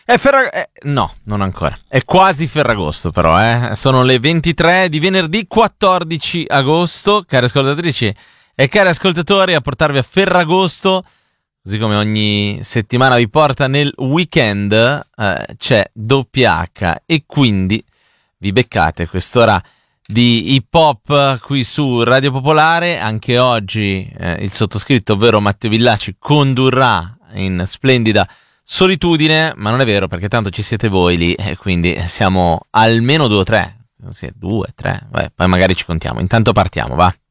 No, non ancora. È quasi Ferragosto però, Sono le 23 di venerdì 14 agosto, cari ascoltatrici e cari ascoltatori, a portarvi a Ferragosto, così come ogni settimana vi porta nel weekend, c'è doppia H e quindi vi beccate quest'ora di hip hop qui su Radio Popolare. Anche oggi il sottoscritto, ovvero Matteo Villaci, condurrà in splendida solitudine, ma non è vero perché tanto ci siete voi lì e quindi siamo almeno 2 o 3, sì, 2, 3, poi magari ci contiamo. Intanto partiamo, va.